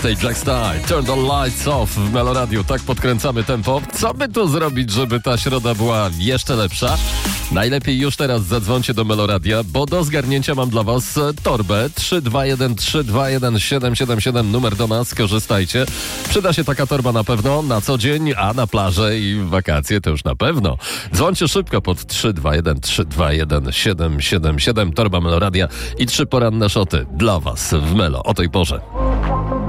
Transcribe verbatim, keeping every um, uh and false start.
dwunastej Jack Style, Turn the Lights Off w Meloradiu. Tak podkręcamy tempo. Co by tu zrobić, żeby ta środa była jeszcze lepsza? Najlepiej już teraz zadzwońcie do Meloradia, bo do zgarnięcia mam dla was torbę trzy dwa jeden trzy dwa jeden siedem siedem siedem, numer do nas, korzystajcie. Przyda się taka torba na pewno na co dzień, a na plażę i w wakacje to już na pewno. Dzwońcie szybko pod trzy dwa jeden trzy dwa jeden siedem siedem siedem, torba Meloradia i trzy poranne szoty dla was w Melo o tej porze.